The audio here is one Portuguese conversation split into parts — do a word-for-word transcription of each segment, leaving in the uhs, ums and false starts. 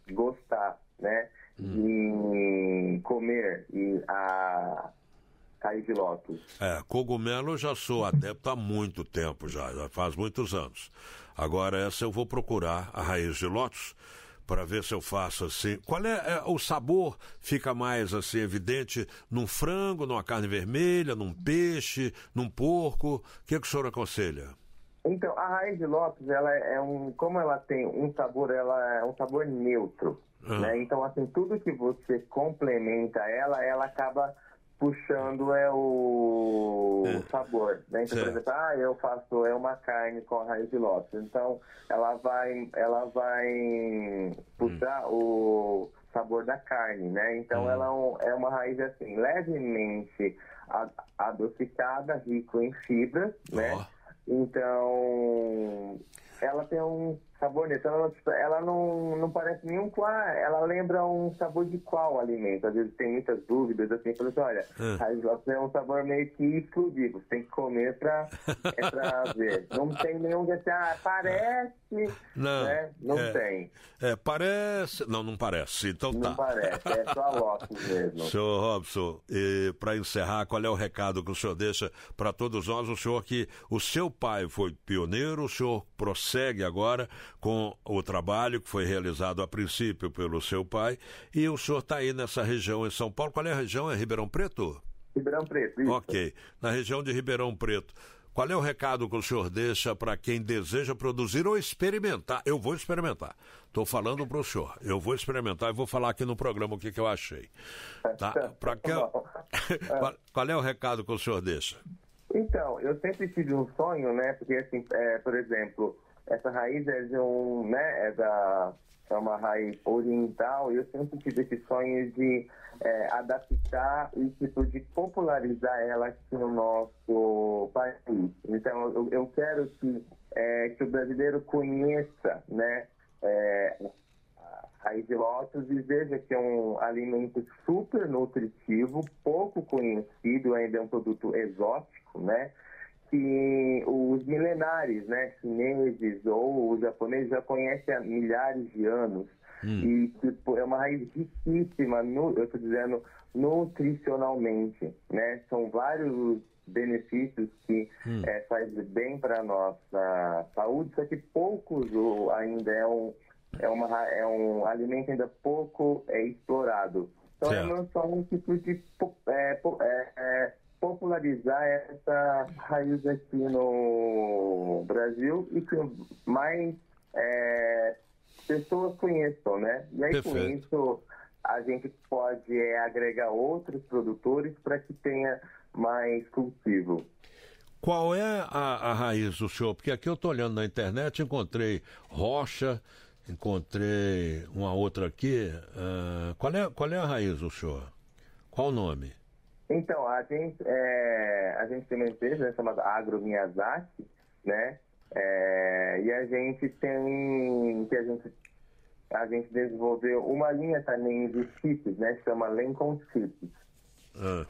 gostar, né, hum. de comer e a raiz de lótus? É, cogumelo eu já sou adepto há muito tempo já, já faz muitos anos. Agora essa eu vou procurar, a raiz de lótus, para ver se eu faço assim. Qual é, é o sabor? Fica mais assim evidente num frango, numa carne vermelha, num peixe, num porco? O que, que o senhor aconselha? Então, a raiz de lótus, ela é um, como ela tem um sabor, ela é um sabor neutro, ah. né? Então, assim, tudo que você complementa ela, ela acaba puxando é o é. sabor, né? Então, por exemplo, ah, eu faço é uma carne com a raiz de lótus, então ela vai, ela vai puxar hum. o sabor da carne, né? Então hum. ela é, um, é uma raiz assim, levemente adocicada, rico em fibras, oh. né? Então ela tem um sabor neutro, ela, ela não, não parece nenhum qual, ela lembra um sabor de qual alimento? Às vezes tem muitas dúvidas, assim, falando assim, olha, hum. raiz de lótus é um sabor meio que exclusivo, você tem que comer pra, é pra ver. Não tem nenhum que assim, ah, parece, não, né? Não é, tem. É, parece, não, não parece, então tá. Não parece, é só lótus mesmo. Senhor Robson, e para encerrar, qual é o recado que o senhor deixa para todos nós? O senhor que o seu pai foi pioneiro, o senhor prossegue agora com o trabalho que foi realizado a princípio pelo seu pai, e o senhor está aí nessa região em São Paulo. Qual é a região? É Ribeirão Preto? Ribeirão Preto, isso. Ok, na região de Ribeirão Preto. Qual é o recado que o senhor deixa para quem deseja produzir ou experimentar? Eu vou experimentar. Estou falando para o senhor. Eu vou experimentar e vou falar aqui no programa o que, que eu achei. Tá? Pra que... qual, qual é o recado que o senhor deixa? Então, eu sempre tive um sonho, né? Porque, assim, é, por exemplo, essa raiz é de um, né? É, da, é uma raiz oriental, e eu sempre tive esse sonho de é, adaptar e, tipo, de popularizar ela aqui no nosso país. Então, eu, eu quero que, é, que o brasileiro conheça, né? É, raiz de lótus e veja que é um alimento super nutritivo, pouco conhecido, ainda é um produto exótico, né? Que os milenares, né, chineses ou os japoneses já conhecem há milhares de anos. Hum. E tipo, é uma raiz riquíssima, no, eu estou dizendo, nutricionalmente, né? São vários benefícios que hum. é, faz bem para a nossa saúde, só que poucos ou ainda é um É, uma, é um alimento ainda pouco é, explorado. Então, certo. É meu sonho tipo de é, é, é, popularizar essa raiz aqui no Brasil e que mais é, pessoas conheçam, né? E aí, Perfeito. Com isso, a gente pode é, agregar outros produtores para que tenha mais cultivo. Qual é a, a raiz do senhor? Porque aqui eu estou olhando na internet, encontrei rocha, encontrei uma outra aqui. Uh, qual, é, qual é a raiz do senhor? Qual o nome? Então, a gente, é, a gente tem uma empresa, né, chamada Agro Miyazaki, né? É, e a gente tem, que a gente, a gente desenvolveu uma linha também de chips, né? Chama Lincoln Chips. Ah.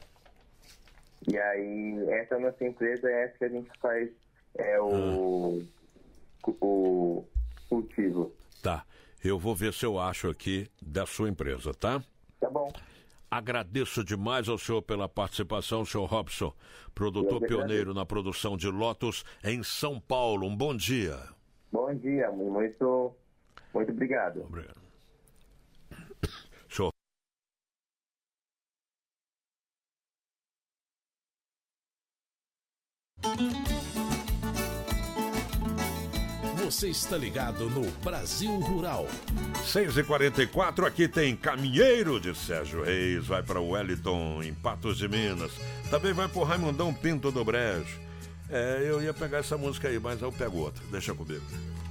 E aí, essa é a nossa empresa, é essa que a gente faz é, o, ah. o cultivo. Tá, eu vou ver se eu acho aqui da sua empresa, tá? Tá bom. Agradeço demais ao senhor pela participação, senhor Robson, produtor pioneiro na produção de lótus em São Paulo. Um bom dia. Bom dia, muito, muito obrigado. Obrigado. Senhor. Você está ligado no Brasil Rural. seis e quarenta e quatro, aqui tem Caminheiro de Sérgio Reis, vai para o Wellington, em Patos de Minas. Também vai para o Raimundão Pinto do Brejo. É, eu ia pegar essa música aí, mas eu pego outra. Deixa comigo.